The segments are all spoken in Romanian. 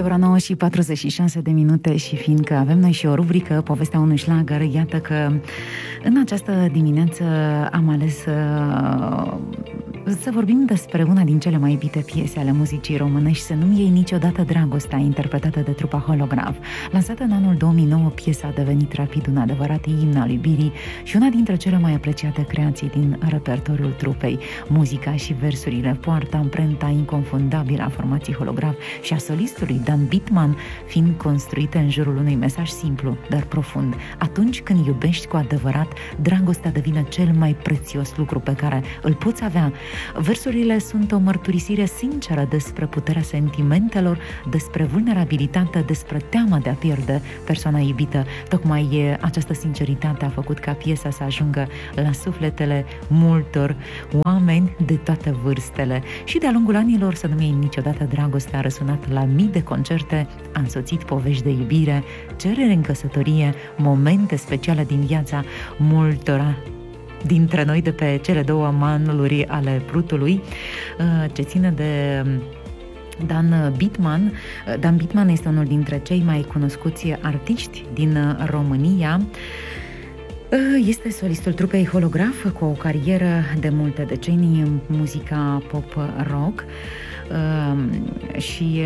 ora 9 și 46 de minute și fiindcă avem noi și o rubrică, povestea unui șlagăr, iată că în această dimineață am ales să vorbim despre una din cele mai iubite piese ale muzicii românești, să nu iei niciodată dragostea, interpretată de trupa Holograf. Lansată în anul 2009, piesa a devenit rapid un adevărat imn al iubirii și una dintre cele mai apreciate creații din repertoriul trupei. Muzica și versurile poartă amprenta inconfundabilă a formației Holograf și a solistului Dan Bitman, fiind construite în jurul unui mesaj simplu, dar profund. Atunci când iubești cu adevărat, dragostea devine cel mai prețios lucru pe care îl poți avea. Versurile sunt o mărturisire sinceră despre puterea sentimentelor, despre vulnerabilitate, despre teama de a pierde persoana iubită. Tocmai această sinceritate a făcut ca piesa să ajungă la sufletele multor oameni de toate vârstele. Și de-a lungul anilor, Să nu iei niciodată dragostea a răsunat la mii de concerte, a însoțit povești de iubire, cereri în căsătorie, momente speciale din viața multora dintre noi de pe cele două maluri ale Prutului, ce ține de Dan Bitman. Dan Bitman este unul dintre cei mai cunoscuți artiști din România. Este solistul trupei Holograf, cu o carieră de multe decenii în muzica pop-rock și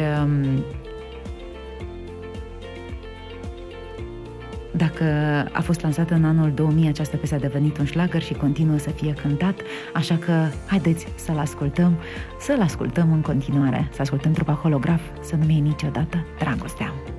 dacă a fost lansată în anul 2000, această piesă a devenit un șlagăr și continuă să fie cântat, așa că haideți să-l ascultăm în continuare, să ascultăm trupa Holograf, Să nu iei niciodată dragostea.